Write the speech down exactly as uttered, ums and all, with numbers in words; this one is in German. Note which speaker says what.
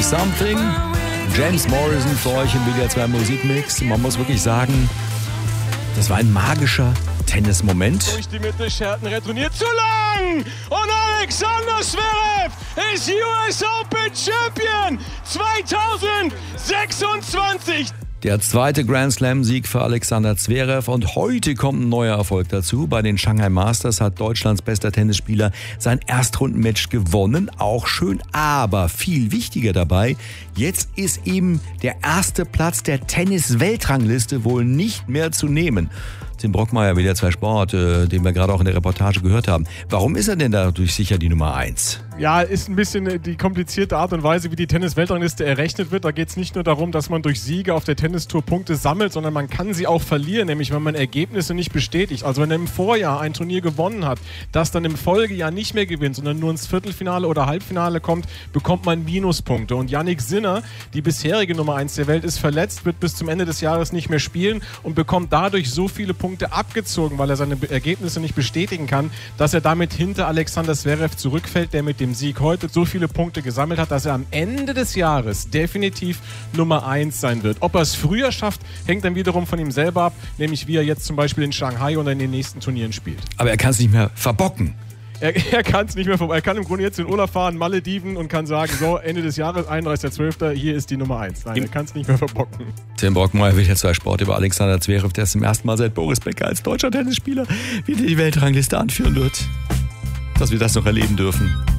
Speaker 1: Something. James Morrison für euch im W D R zwei Musikmix. Man muss wirklich sagen, das war ein magischer Tennismoment.
Speaker 2: Durch die Mitte, Scherten retourniert zu lang. Und Alexander Zverev ist U S Open Champion zweitausendsechsundzwanzig.
Speaker 1: Der zweite Grand Slam-Sieg für Alexander Zverev und heute kommt ein neuer Erfolg dazu. Bei den Shanghai Masters hat Deutschlands bester Tennisspieler sein Erstrundenmatch gewonnen. Auch schön, aber viel wichtiger dabei, jetzt ist eben der erste Platz der Tennis-Weltrangliste wohl nicht mehr zu nehmen. Tim Brockmeier, W D R zwei Sport, äh, den wir gerade auch in der Reportage gehört haben. Warum ist er denn dadurch sicher die Nummer eins?
Speaker 2: Ja, ist ein bisschen die komplizierte Art und Weise, wie die Tennis-Weltrangliste errechnet wird. Da geht es nicht nur darum, dass man durch Siege auf der Tennistour Punkte sammelt, sondern man kann sie auch verlieren, nämlich wenn man Ergebnisse nicht bestätigt. Also wenn er im Vorjahr ein Turnier gewonnen hat, das dann im Folgejahr nicht mehr gewinnt, sondern nur ins Viertelfinale oder Halbfinale kommt, bekommt man Minuspunkte. Und Jannik Sinner, die bisherige Nummer eins der Welt, ist verletzt, wird bis zum Ende des Jahres nicht mehr spielen und bekommt dadurch so viele Punkte abgezogen, weil er seine Ergebnisse nicht bestätigen kann, dass er damit hinter Alexander Zverev zurückfällt, der mit dem Sieg heute so viele Punkte gesammelt hat, dass er am Ende des Jahres definitiv Nummer eins sein wird. Ob er es früher schafft, hängt dann wiederum von ihm selber ab, nämlich wie er jetzt zum Beispiel in Shanghai oder in den nächsten Turnieren spielt.
Speaker 1: Aber er kann es nicht mehr verbocken.
Speaker 2: Er, er kann es nicht mehr vorbei. Er kann im Grunde jetzt in Urlaub fahren, Malediven und kann sagen, so, Ende des Jahres, einunddreißigster zwölfter hier ist die Nummer eins. Nein, er kann es nicht mehr verbocken.
Speaker 1: Tim Brockmeier, W D R zwei Sport über Alexander Zverev, der es zum ersten Mal seit Boris Becker als deutscher Tennisspieler wieder die Weltrangliste anführen wird. Dass wir das noch erleben dürfen.